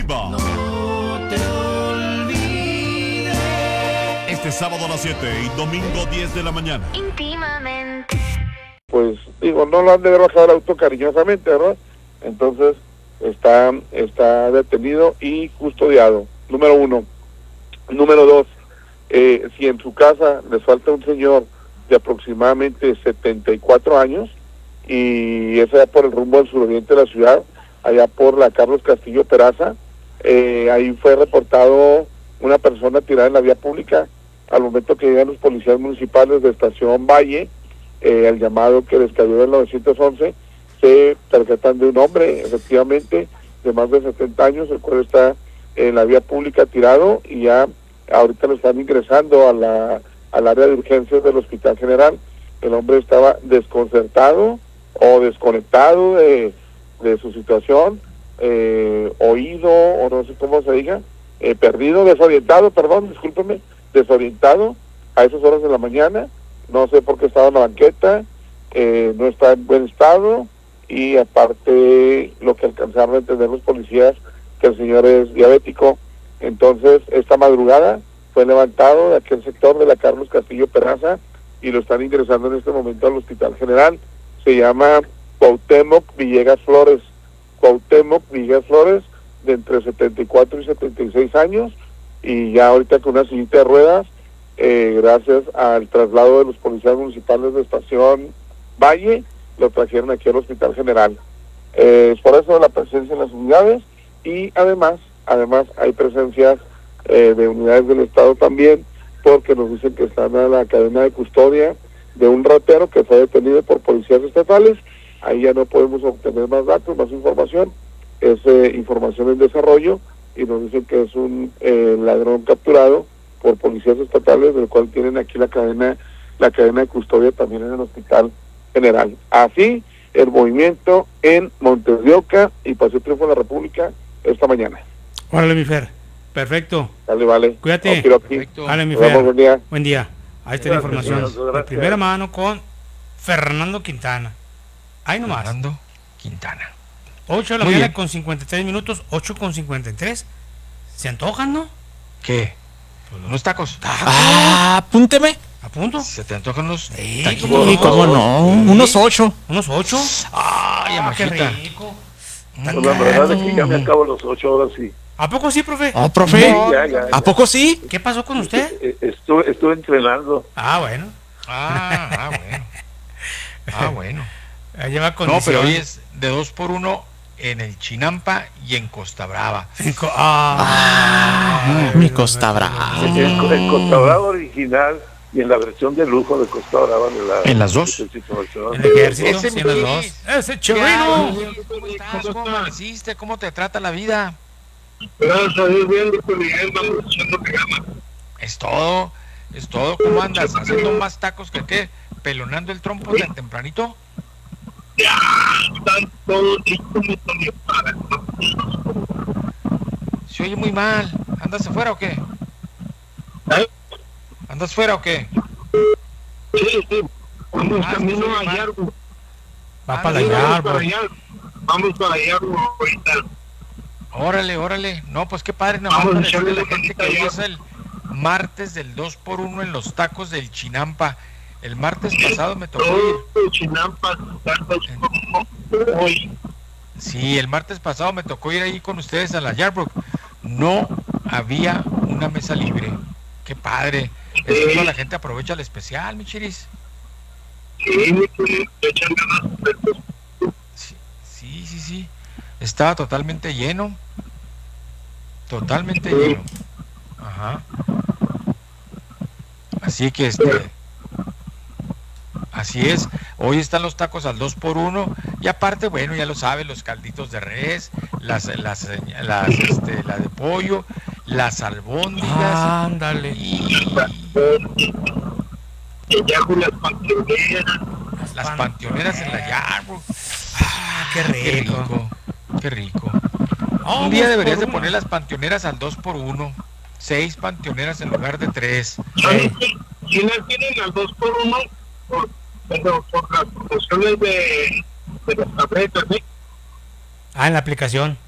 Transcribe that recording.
Viva. No te olvides. Este sábado a las 7 y domingo 10 de la mañana. Íntimamente. Pues digo, no lo han de haber bajado el auto cariñosamente, ¿verdad? Entonces está detenido y custodiado, número 1. Número 2, si en su casa les falta un señor de aproximadamente 74 años, y es allá por el rumbo al suroriente de la ciudad, allá por la Carlos Castillo Peraza, ahí fue reportado una persona tirada en la vía pública. Al momento que llegan los policías municipales de Estación Valle, al llamado que les cayó del 911, se percatan de un hombre, efectivamente, de más de 70 años, el cual está en la vía pública tirado, y ya ahorita lo están ingresando al área de urgencias del Hospital General. El hombre estaba desconcertado o desconectado de su situación, oído, o no sé cómo se diga, desorientado a esas horas de la mañana. No sé por qué estaba en la banqueta, no está en buen estado, y aparte lo que alcanzaron a entender los policías, que el señor es diabético. Entonces esta madrugada fue levantado de aquel sector de la Carlos Castillo Peraza y lo están ingresando en este momento al Hospital General. Se llama Cuauhtémoc Villegas Flores, de entre 74 y 76 años, y ya ahorita con una sillita de ruedas, gracias al traslado de los policías municipales de Estación Valle, lo trajeron aquí al Hospital General. Es por eso la presencia en las unidades, y además hay presencias de unidades del Estado también, porque nos dicen que están a la cadena de custodia de un ratero que fue detenido por policías estatales. Ahí ya no podemos obtener más datos, más información, es información en desarrollo, y nos dicen que es un ladrón capturado por policías estatales, del cual tienen aquí la cadena de custodia también en el Hospital General. Así el movimiento en Montes de Oca y Paseo Triunfo de la República esta mañana. Órale, mi Fer. Perfecto. Dale, vale. Cuídate. Perfecto. Dale, mi Fer. Buen día. Buen día. Ahí está la información Gracias. de primera mano con Fernando Quintana. Ahí nomás. Fernando Quintana. 8 de la Muy mañana bien. con 53 minutos, 8:53. ¿Se antojan, no? ¿Qué? ¿Unos tacos? Apúnteme. ¿A punto? ¿Se te antojan unos Sí, taquitos? Sí, cómo no. Unos 8. ¿Unos 8? Ay, qué amajita. rico. Pues la verdad es que ya me acabo los 8 horas, sí. ¿A poco sí, profe? Oh, profe. Ya. ¿A poco sí? ¿Qué pasó con usted? Estuve entrenando. Bueno. Bueno. Ahí lleva No, condición. pero hoy es de 2x1 en el Chinampa y en Costa Brava. Mi Costa Brava. En Costa Brava original y en la versión de lujo de Costa Brava. ¿En las dos? En el ejército, Ese sí, en los dos. ¡Ese ¿Qué chirrino! hay? ¿Cómo estás? ¿Cómo amaneciste? ¿Cómo te trata la vida? Gracias a Dios, bien, doctor Miguel, vamos echando ganas. Es todo. ¿Cómo andas? ¿Haciendo más tacos que qué? ¿Pelonando el trompo tan tempranito? Ya están todos listos para. Se oye muy mal. ¿Andas afuera o qué? ¿Andas fuera o qué? Sí. Vamos camino sí, a Yarbo. Va para allá, Vamos para Yarbo ahorita. Órale. No, pues qué padre, nada más Vamos para a decirle a la echarle gente que hoy es el martes del 2x1 en los tacos del Chinampa. El martes pasado me tocó ir. Chinampa, hoy. Sí, el martes pasado me tocó ir ahí con ustedes a la Yardbrook. No había una mesa libre. Qué padre. Es que toda la gente aprovecha el especial, mi chiris. Sí. Estaba totalmente lleno. Ajá. Así que así es. Hoy están los tacos al 2x1 y aparte, bueno, ya lo sabe, los calditos de res, la de pollo, las albóndigas. Ándale. Las panteoneras en la Yardbrook. Qué rico. Un día deberías de poner las panteoneras al 2x1. 6 panteoneras en lugar de 3. Si las tienen al 2x1, pero por las promociones de las tabletas, ¿sí? En la aplicación.